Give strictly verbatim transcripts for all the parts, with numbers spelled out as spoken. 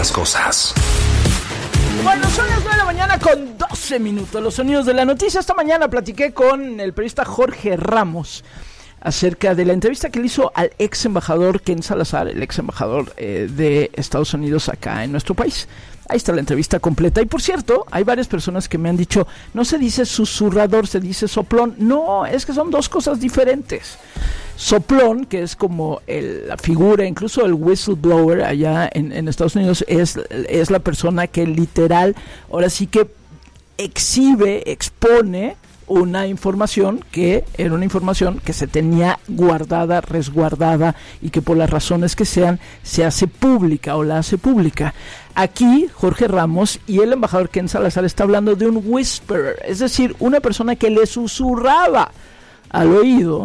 las cosas. Bueno, son las nueve de la mañana con doce minutos. Los sonidos de la noticia. Esta mañana platiqué con el periodista Jorge Ramos acerca de la entrevista que le hizo al ex embajador Ken Salazar, el ex embajador eh, de Estados Unidos acá en nuestro país. Ahí está la entrevista completa. Y por cierto, hay varias personas que me han dicho, no se dice susurrador, se dice soplón. No, es que son dos cosas diferentes. Soplón, que es como el, la figura, incluso el whistleblower allá en, en Estados Unidos, es, es la persona que literal, ahora sí que exhibe, expone una información que era una información que se tenía guardada, resguardada y que por las razones que sean se hace pública o la hace pública. Aquí Jorge Ramos y el embajador Ken Salazar está hablando de un whisperer, es decir, una persona que le susurraba al oído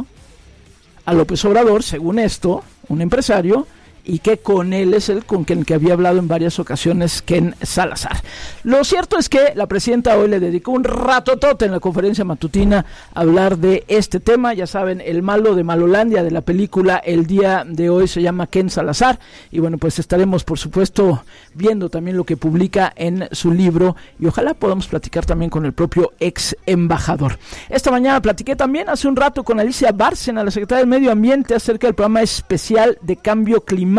a López Obrador, según esto, un empresario, y que con él es el con quien que había hablado en varias ocasiones Ken Salazar. Lo cierto es que la presidenta hoy le dedicó un ratotote en la conferencia matutina a hablar de este tema. Ya saben, el malo de Malolandia de la película el día de hoy se llama Ken Salazar, y bueno, pues estaremos por supuesto viendo también lo que publica en su libro, y ojalá podamos platicar también con el propio ex embajador. Esta mañana platiqué también hace un rato con Alicia Bárcena, la secretaria del Medio Ambiente, acerca del programa especial de cambio climático,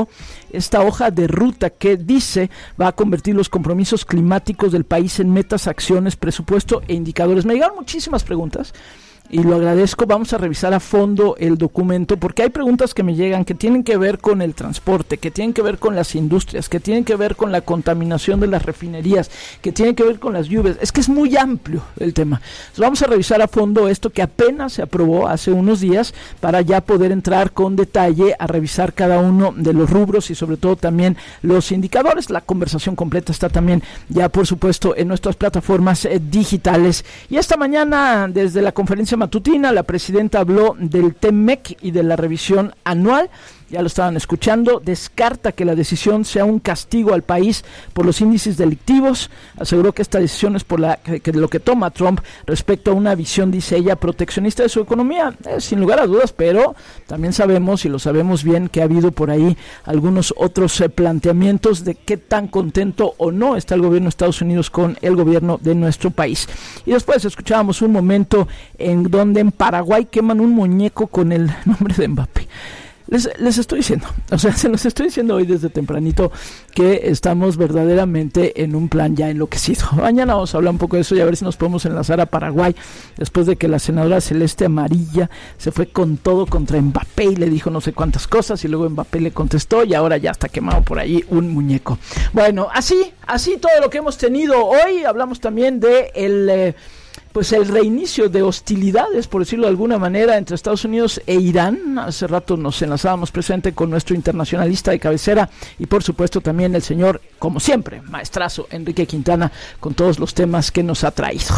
esta hoja de ruta que dice va a convertir los compromisos climáticos del país en metas, acciones, presupuesto e indicadores. Me llegaron muchísimas preguntas y lo agradezco. Vamos a revisar a fondo el documento porque hay preguntas que me llegan que tienen que ver con el transporte, que tienen que ver con las industrias, que tienen que ver con la contaminación de las refinerías, que tienen que ver con las lluvias. Es que es muy amplio el tema. Entonces vamos a revisar a fondo esto que apenas se aprobó hace unos días para ya poder entrar con detalle a revisar cada uno de los rubros y sobre todo también los indicadores. La conversación completa está también ya por supuesto en nuestras plataformas eh, digitales. Y esta mañana desde la conferencia matutina, la presidenta habló del T M E C y de la revisión anual. Ya lo estaban escuchando, descarta que la decisión sea un castigo al país por los índices delictivos. Aseguró que esta decisión es por la que, que lo que toma Trump respecto a una visión, dice ella, proteccionista de su economía, eh, sin lugar a dudas, pero también sabemos, y lo sabemos bien, que ha habido por ahí algunos otros eh, planteamientos de qué tan contento o no está el gobierno de Estados Unidos con el gobierno de nuestro país. Y después escuchábamos un momento en donde en Paraguay queman un muñeco con el nombre de Mbappé. Les, les estoy diciendo, o sea, se los estoy diciendo hoy desde tempranito que estamos verdaderamente en un plan ya enloquecido. Mañana vamos a hablar un poco de eso y a ver si nos podemos enlazar a Paraguay después de que la senadora Celeste Amarilla se fue con todo contra Mbappé y le dijo no sé cuántas cosas y luego Mbappé le contestó y ahora ya está quemado por ahí un muñeco. Bueno, así, así todo lo que hemos tenido hoy. Hablamos también de el... Eh, pues el reinicio de hostilidades, por decirlo de alguna manera, entre Estados Unidos e Irán. Hace rato nos enlazábamos presente con nuestro internacionalista de cabecera y por supuesto también el señor, como siempre, maestrazo Enrique Quintana, con todos los temas que nos ha traído.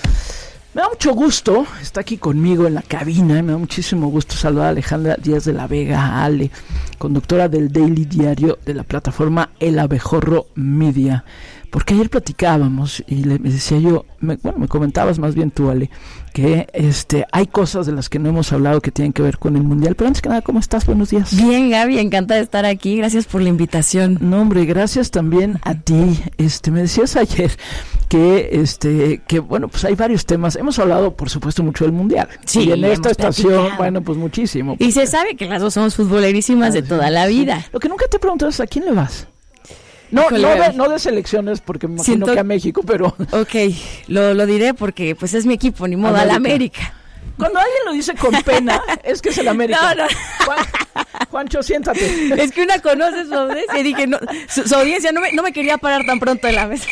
Me da mucho gusto, está aquí conmigo en la cabina, me da muchísimo gusto saludar a Alejandra Díaz de la Vega, a Ale, conductora del Daily Diario de la plataforma El Abejorro Media. Porque ayer platicábamos y le me decía yo, me, bueno, me comentabas más bien tú, Ale, que este hay cosas de las que no hemos hablado que tienen que ver con el Mundial. Pero antes que nada, ¿cómo estás? Buenos días. Bien, Gaby, encantada de estar aquí. Gracias por la invitación. No, hombre, gracias también a ti. Este, me decías ayer que, este, que bueno, pues hay varios temas. Hemos hablado, por supuesto, mucho del Mundial. Sí, y en esta estación, platicado. bueno, pues muchísimo. Y se sabe que las dos somos futbolerísimas de toda la vida. Sí. Lo que nunca te preguntas es ¿a quién le vas? No, no de, no de selecciones, porque me imagino Siento... que a México, pero... Ok, lo, lo diré porque pues es mi equipo, ni modo, a la América. Cuando alguien lo dice con pena, es que es el América. No, no. Juan, Juancho, siéntate. Es que una conoce su audiencia y dije, no, su, su audiencia no me, no me quería parar tan pronto en la mesa.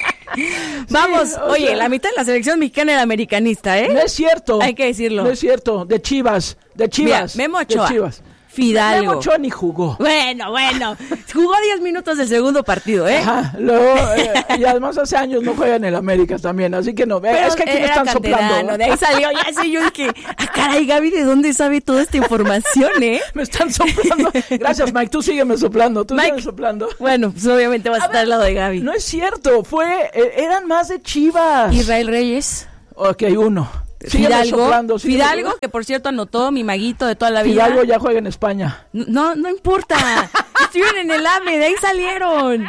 Vamos, sí, oye, sea, la mitad de la selección mexicana era americanista, ¿eh? No es cierto. Hay que decirlo. No es cierto, de Chivas, de Chivas. Mira, Memo Ochoa. De Chivas. Fidalgo. Memo Ochoa ni jugó. Bueno, bueno. Jugó diez minutos del segundo partido, ¿eh? Ajá, luego, eh, y además hace años no juega en el América también, así que no. Pero es que aquí me están soplando. De ahí salió, ya sé yo dije, ah, caray, Gaby, ¿de dónde sabe toda esta información, eh? Me están soplando. Gracias, Mike, tú sígueme soplando, tú Mike, sígueme soplando. Bueno, pues obviamente vas a, a estar ver, al lado de Gaby. No es cierto, fue, eh, eran más de Chivas. Israel Reyes. Ok, uno. Fidalgo, soplando, Fidalgo, que por cierto anotó mi maguito de toda la vida. Fidalgo ya juega en España. No, no importa. estuvieron en el A M E, de ahí salieron.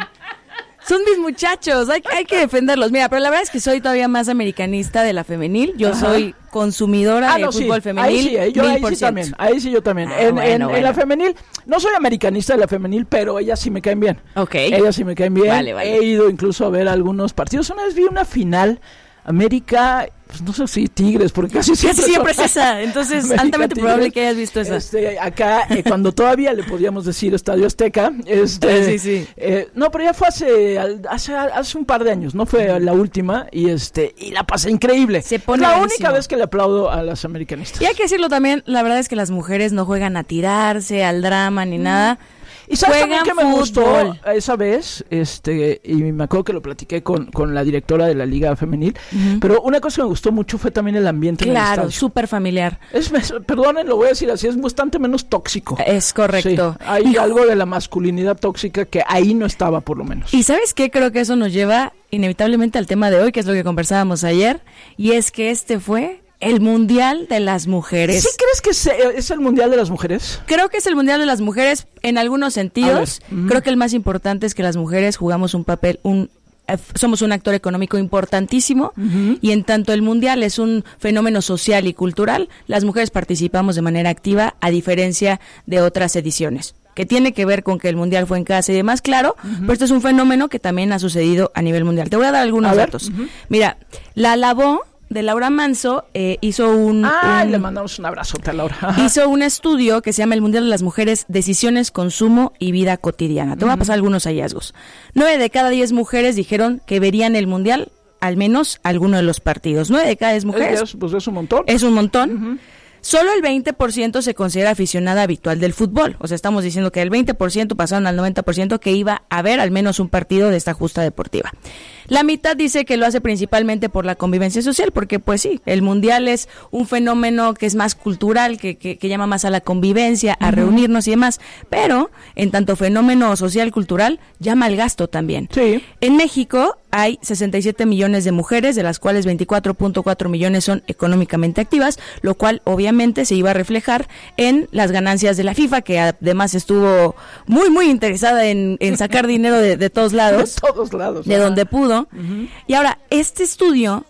Son mis muchachos, hay, hay que defenderlos. Mira, pero la verdad es que soy todavía más americanista de la femenil. Yo Ajá. soy consumidora ah, de no, fútbol sí. femenil. Ahí sí, ahí, yo, ahí sí también. Ahí sí yo también. Ah, en, bueno, en, bueno. en la femenil, no soy americanista de la femenil, pero ellas sí me caen bien. Ok. Ellas sí me caen bien. Vale, vale. He ido incluso a ver algunos partidos. Una vez vi una final, América... Pues no sé si Tigres, porque casi siempre, casi siempre es esa. Entonces, América, altamente Tigres, probable que hayas visto esa. Este, acá, eh, cuando todavía le podíamos decir Estadio Azteca. Este, sí, sí. Eh, no, pero ya fue hace, hace hace un par de años, no fue la última. Y este y la pasé increíble. Se pone es la buenísimo. única vez que le aplaudo a las americanistas. Y hay que decirlo también, la verdad es que las mujeres no juegan a tirarse, al drama, ni mm. nada. Y sabes Juegan también que me fútbol. gustó esa vez, este, y me acuerdo que lo platiqué con, con la directora de la Liga Femenil, uh-huh. pero una cosa que me gustó mucho fue también el ambiente claro, en el estadio. Claro, súper familiar. Es, perdonen, lo voy a decir así, es bastante menos tóxico. Es correcto. Sí, hay y... algo de la masculinidad tóxica que ahí no estaba, por lo menos. ¿Y sabes qué? Creo que eso nos lleva inevitablemente al tema de hoy, que es lo que conversábamos ayer, y es que este fue... el Mundial de las Mujeres. ¿Sí crees que es el Mundial de las Mujeres? Creo que es el Mundial de las Mujeres en algunos sentidos. Uh-huh. Creo que el más importante es que las mujeres jugamos un papel, un eh, somos un actor económico importantísimo uh-huh. y en tanto el Mundial es un fenómeno social y cultural, las mujeres participamos de manera activa a diferencia de otras ediciones, que tiene que ver con que el Mundial fue en casa y demás, claro, uh-huh. pero esto es un fenómeno que también ha sucedido a nivel mundial. Te voy a dar algunos a datos. Uh-huh. Mira, la Lavó de Laura Manso eh, hizo un... Ah, un, le mandamos un abrazote a Laura. Hizo un estudio que se llama El Mundial de las Mujeres, Decisiones, Consumo y Vida Cotidiana. Te voy a pasar algunos hallazgos. Nueve de cada diez mujeres dijeron que verían el Mundial al menos alguno de los partidos. Nueve de cada diez mujeres. Es, pues es un montón. Es un montón. Uh-huh. Solo el veinte por ciento se considera aficionada habitual del fútbol. O sea, estamos diciendo que el veinte por ciento pasaron al noventa por ciento que iba a ver al menos un partido de esta justa deportiva. La mitad dice que lo hace principalmente por la convivencia social, porque pues sí, el mundial es un fenómeno que es más cultural, que, que, que llama más a la convivencia, a uh-huh. reunirnos y demás, pero en tanto fenómeno social cultural, llama al gasto también. Sí. En México hay sesenta y siete millones de mujeres, de las cuales veinticuatro punto cuatro millones son económicamente activas, lo cual obviamente se iba a reflejar en las ganancias de la FIFA, que además estuvo muy, muy interesada en, en sacar dinero de, de todos lados. De todos lados. De ajá. donde pudo. Uh-huh. Y ahora, este estudio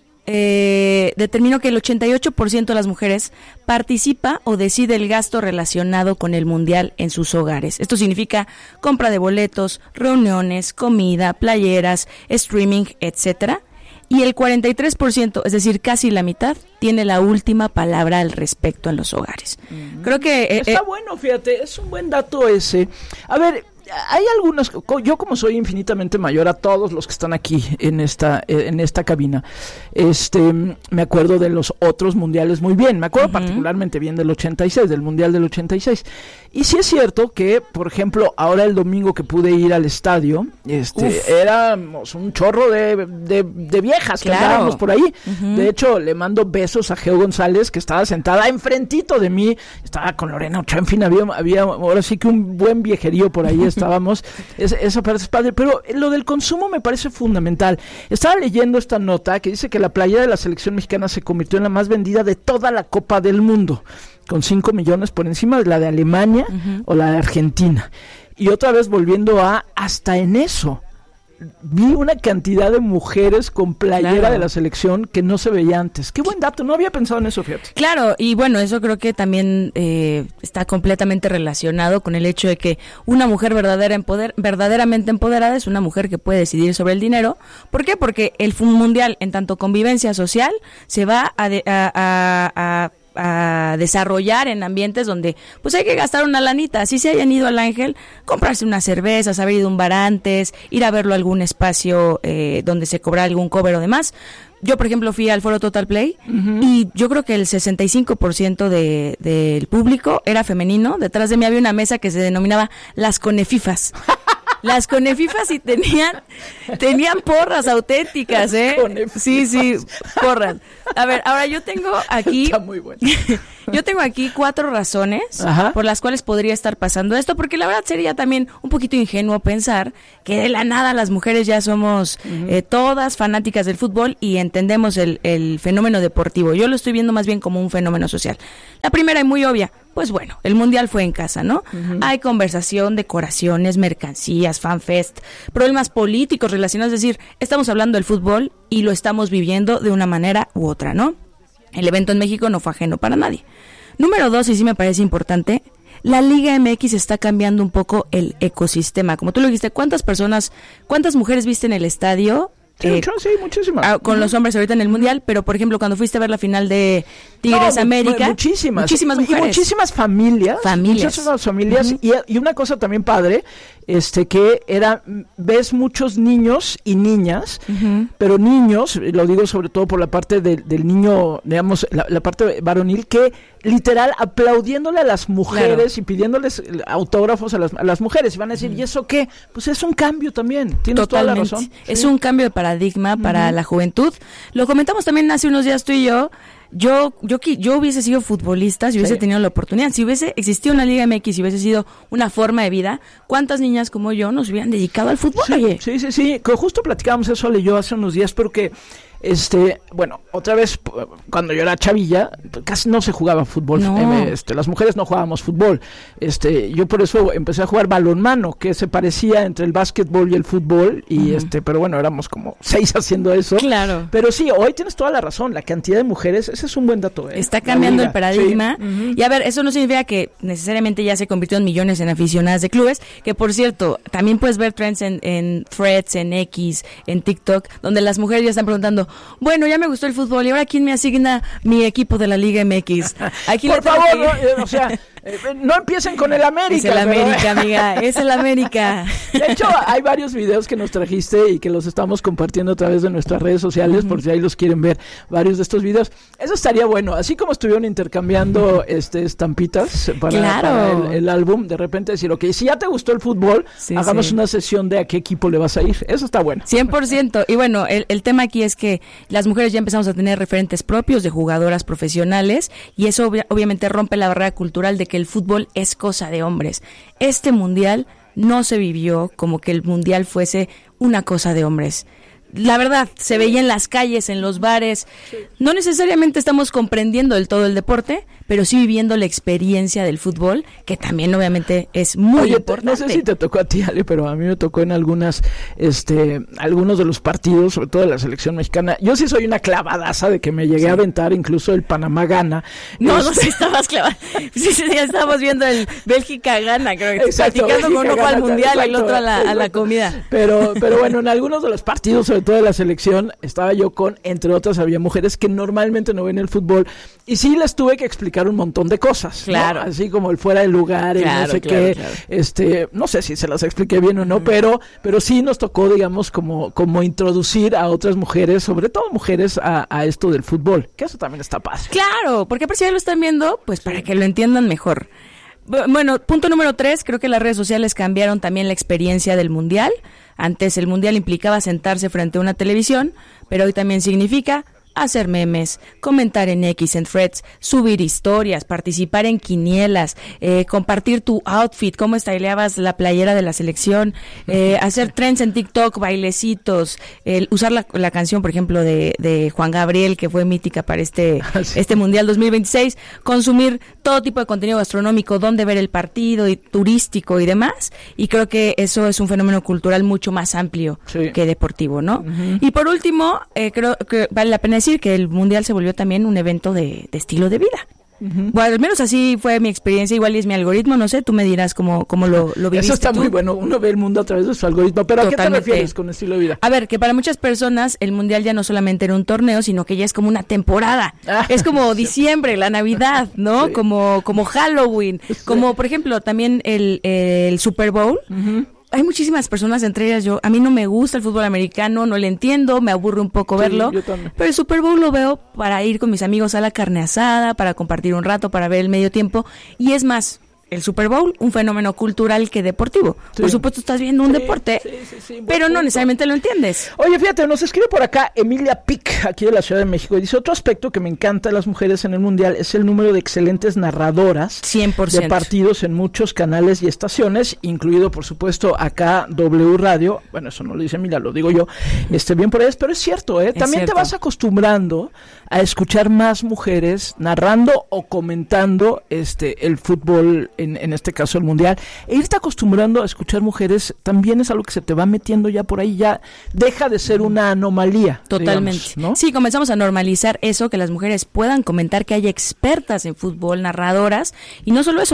eh, determinó que el ochenta y ocho por ciento de las mujeres participa o decide el gasto relacionado con el mundial en sus hogares. Esto significa compra de boletos, reuniones, comida, playeras, streaming, etcétera. Y el cuarenta y tres por ciento, es decir, casi la mitad, tiene la última palabra al respecto en los hogares. Uh-huh. Creo que... Eh, Está eh, bueno, fíjate, es un buen dato ese. A ver... Hay algunos, yo como soy infinitamente mayor a todos los que están aquí en esta en esta cabina, este me acuerdo de los otros mundiales muy bien, me acuerdo uh-huh. particularmente bien del ochenta y seis, del mundial del ochenta y seis. Y sí es cierto que, por ejemplo, ahora el domingo que pude ir al estadio, este Uf. éramos un chorro de, de, de viejas que claro. andábamos por ahí. Uh-huh. De hecho, le mando besos a Geo González, que estaba sentada enfrentito de mí, estaba con Lorena Ochoa, en fin, había, había ahora sí que un buen viejerío por ahí estábamos, es, esa parte es padre, pero lo del consumo me parece fundamental. Estaba leyendo esta nota que dice que la playera de la selección mexicana se convirtió en la más vendida de toda la Copa del Mundo, con cinco millones por encima de la de Alemania uh-huh. o la de Argentina. Y otra vez volviendo a, hasta en eso, vi una cantidad de mujeres con playera claro. de la selección que no se veía antes. Qué buen dato, no había pensado en eso, fíjate. Claro, y bueno, eso creo que también eh, está completamente relacionado con el hecho de que una mujer verdadera empoder, verdaderamente empoderada es una mujer que puede decidir sobre el dinero. ¿Por qué? Porque el mundial, en tanto convivencia social, se va a... De, a, a, a a desarrollar en ambientes donde pues hay que gastar una lanita, así se hayan ido al Ángel, comprarse unas cervezas, haber ido a un bar antes, ir a verlo a algún espacio eh, donde se cobra algún cover o demás. Yo, por ejemplo, fui al Foro Total Play uh-huh. y yo creo que el sesenta y cinco por ciento de, del público era femenino. Detrás de mí había una mesa que se denominaba Las Conefifas. Las Conefifas y tenían tenían porras auténticas, ¿eh? Conefifas. Sí, sí, porras. A ver, ahora yo tengo aquí... Está muy bueno. Yo tengo aquí cuatro razones Ajá. por las cuales podría estar pasando esto, porque la verdad sería también un poquito ingenuo pensar que de la nada las mujeres ya somos uh-huh. eh, todas fanáticas del fútbol y entendemos el, el fenómeno deportivo. Yo lo estoy viendo más bien como un fenómeno social. La primera y muy obvia, Pues bueno, el Mundial fue en casa, ¿no? Uh-huh. Hay conversación, decoraciones, mercancías, fanfest, problemas políticos relacionados, es decir, estamos hablando del fútbol y lo estamos viviendo de una manera u otra, ¿no? El evento en México no fue ajeno para nadie. Número dos, y sí me parece importante, la Liga M X está cambiando un poco el ecosistema. Como tú lo dijiste, ¿cuántas personas, cuántas mujeres viste en el estadio? Sí, eh, mucho, sí, muchísimas. Con uh-huh. los hombres ahorita en el Mundial, pero por ejemplo, cuando fuiste a ver la final de Tigres no, América. Muchísimas. Muchísimas mujeres. Y muchísimas familias. Familias. Muchísimas familias. Uh-huh. y, y una cosa también padre, este que era, ves muchos niños y niñas, uh-huh. pero niños, lo digo sobre todo por la parte de, del niño, digamos, la, la parte varonil, que literal aplaudiéndole a las mujeres claro. y pidiéndoles autógrafos a las, a las mujeres. Y van a decir, uh-huh. ¿y eso qué? Pues es un cambio también. Tienes Totalmente. toda la razón. Es ¿sí? un cambio de paradigma para uh-huh. la juventud. Lo comentamos también hace unos días tú y yo. Yo, yo, yo hubiese sido futbolista si hubiese sí. tenido la oportunidad. Si hubiese existido una Liga M X, si hubiese sido una forma de vida, ¿cuántas niñas como yo nos hubieran dedicado al fútbol? Sí, oye? sí, sí, sí. Justo platicábamos eso, Ale y yo, hace unos días, porque este, bueno, otra vez, cuando yo era chavilla, casi no se jugaba fútbol. No. Este, las mujeres no jugábamos fútbol. Este, yo por eso empecé a jugar balonmano, que se parecía entre el básquetbol y el fútbol, y uh-huh. este, pero bueno, éramos como seis haciendo eso. Claro. Pero sí, hoy tienes toda la razón, la cantidad de mujeres, ese es un buen dato, ¿eh? Está cambiando el paradigma. Sí. Uh-huh. Y a ver, eso no significa que necesariamente ya se convirtió en millones en aficionadas de clubes, que por cierto, también puedes ver trends en, en Threads, en X, en TikTok, donde las mujeres ya están preguntando, bueno, ya me gustó el fútbol, ¿y ahora quién me asigna mi equipo de la Liga M X? Aquí por favor, no, eh, o sea, eh, no empiecen con el América. Es el pero... América, amiga, es el América. De hecho, hay varios videos que nos trajiste y que los estamos compartiendo a través de nuestras redes sociales, uh-huh. por si ahí los quieren ver, varios de estos videos. Eso estaría bueno, así como estuvieron intercambiando este estampitas para, claro. para el, el álbum, de repente decir, ok, si ya te gustó el fútbol, sí, hagamos sí. una sesión de a qué equipo le vas a ir. Eso está bueno. cien por ciento. Y bueno, el, el tema aquí es que las mujeres ya empezamos a tener referentes propios de jugadoras profesionales y eso obvia- obviamente rompe la barrera cultural de que el fútbol es cosa de hombres. Este mundial no se vivió como que el mundial fuese una cosa de hombres. La verdad, se veía en las calles, en los bares. Sí. No necesariamente estamos comprendiendo del todo el deporte, pero sí viviendo la experiencia del fútbol, que también obviamente es muy Oye, importante. No sé si te tocó a ti, Ale, pero a mí me tocó en algunas, este, algunos de los partidos, sobre todo de la selección mexicana. Yo sí soy una clavadaza de que me llegué sí. a aventar, incluso el Panamá gana. No, este... no, sí estabas clavada. Sí, sí, ya estábamos viendo el Bélgica gana, creo que exacto, platicando con uno gana, al mundial exacto, y el otro a la, a la comida. Pero, pero bueno, en algunos de los partidos, sobre todo de la selección, estaba yo con, entre otras, había mujeres que normalmente no ven el fútbol y sí les tuve que explicar un montón de cosas, claro, ¿no? Así como el fuera de lugar, el claro, no sé claro, qué, claro. este, no sé si se las expliqué bien o no, uh-huh. pero, pero sí nos tocó, digamos, como, como introducir a otras mujeres, sobre todo mujeres, a, a esto del fútbol, que eso también está padre. Claro, porque por si ya lo están viendo, pues para que lo entiendan mejor. Bueno, punto número tres, creo que las redes sociales cambiaron también la experiencia del mundial. Antes el mundial implicaba sentarse frente a una televisión, pero hoy también significa hacer memes, comentar en X, en Threads, subir historias, participar en quinielas, eh, compartir tu outfit, cómo styleabas la playera de la selección, eh, hacer trends en TikTok, bailecitos, eh, usar la, la canción, por ejemplo, de, de Juan Gabriel, que fue mítica para este, sí. este Mundial dos mil veintiséis, consumir todo tipo de contenido gastronómico, dónde ver el partido, y turístico y demás, y creo que eso es un fenómeno cultural mucho más amplio sí. que deportivo, ¿no? Uh-huh. Y por último, eh, creo que vale la pena decir que el mundial se volvió también un evento de, de estilo de vida. Uh-huh. Bueno, al menos así fue mi experiencia, igual es mi algoritmo, no sé, tú me dirás cómo, cómo lo, lo viviste. Eso está tú. Muy bueno, uno ve el mundo a través de su algoritmo, pero Totalmente. ¿a qué te refieres con estilo de vida? A ver, que para muchas personas el mundial ya no solamente era un torneo, sino que ya es como una temporada, ah, es como diciembre, la Navidad, ¿no? Sí. Como, como Halloween, sí. como por ejemplo también el, el Super Bowl. Uh-huh. Hay muchísimas personas, entre ellas yo, a mí no me gusta el fútbol americano, no le entiendo, me aburre un poco sí, verlo, pero el Super Bowl lo veo para ir con mis amigos a la carne asada, para compartir un rato, para ver el medio tiempo, y es más, el Super Bowl un fenómeno cultural que deportivo. Sí. Por supuesto estás viendo un sí, deporte, sí, sí, sí, pero no necesariamente lo entiendes. Oye, fíjate, nos escribe por acá Emilia Pic, aquí de la Ciudad de México, y dice, otro aspecto que me encanta de las mujeres en el Mundial es el número de excelentes narradoras cien por ciento de partidos en muchos canales y estaciones, incluido, por supuesto, acá W Radio. Bueno, eso no lo dice Emilia, lo digo yo. Este, bien por ellas, pero es cierto, ¿eh? Es También cierto. Te vas acostumbrando a escuchar más mujeres narrando o comentando este el fútbol, en, en este caso el Mundial. E irte acostumbrando a escuchar mujeres también es algo que se te va metiendo ya por ahí, ya deja de ser una anomalía. Totalmente. Digamos, ¿no? Sí, comenzamos a normalizar eso, que las mujeres puedan comentar, que haya expertas en fútbol, narradoras, y no solo eso,